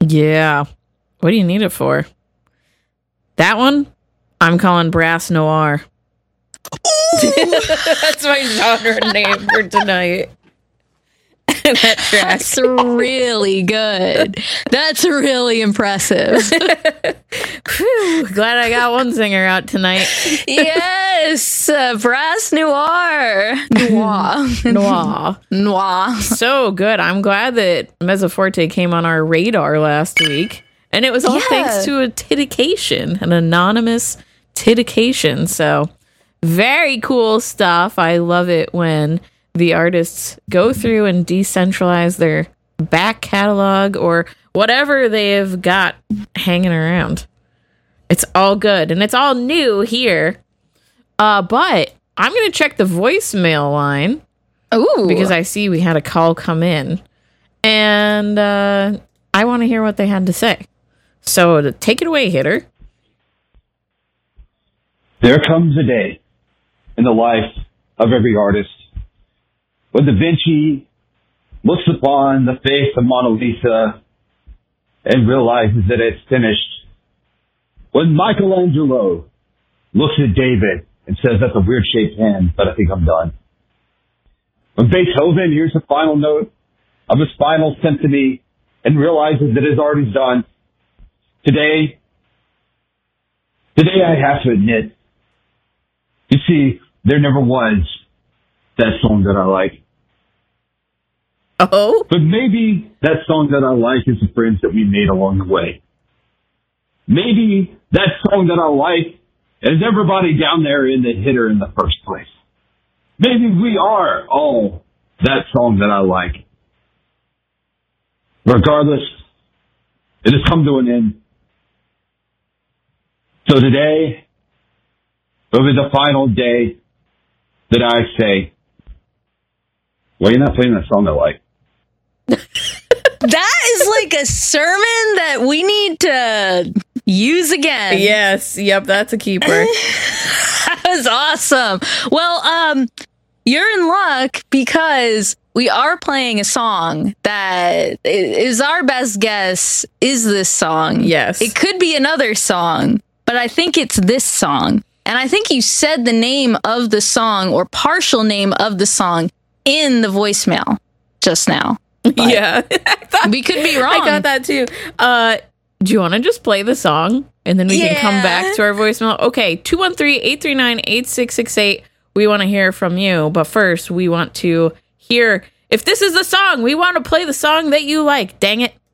Yeah. What do you need it for? That one, I'm calling Brass Noir. That's my genre name for tonight. That track. That's really good. That's really impressive. Whew, glad I got one singer out tonight. Yes, Brass Noir. Noir. So good. I'm glad that Mezzoforte came on our radar last week. And it was all thanks to a titication, an anonymous titication. So very cool stuff. I love it when the artists go through and decentralize their back catalog or whatever they've got hanging around. It's all good. And it's all new here. But I'm going to check the voicemail line. Ooh. Because I see we had a call come in. And I want to hear what they had to say. So to take it away, Hitter. There comes a day in the life of every artist when Da Vinci looks upon the face of Mona Lisa and realizes that it's finished. When Michelangelo looks at David and says, that's a weird shaped hand, but I think I'm done. When Beethoven hears the final note of his final symphony and realizes that his art is done, Today I have to admit, you see, there never was that song that I like. Oh? But maybe that song that I like is the friends that we made along the way. Maybe that song that I like is everybody down there in the Hitter in the first place. Maybe we are all that song that I like. Regardless, it has come to an end. So today, will be the final day that I say, why are you not playing that song I like? That is like a sermon that we need to use again. Yes. Yep. That's a keeper. That was awesome. Well, you're in luck because we are playing a song that is our best guess is this song. Yes. It could be another song, but I think it's this song. And I think you said the name of the song or partial name of the song in the voicemail just now. But yeah. we could be wrong. I got that too. Do you want to just play the song and then we can come back to our voicemail? Okay. 213-839-8668. We want to hear from you. But first we want to hear if this is the song. We want to play the song that you like. Dang it.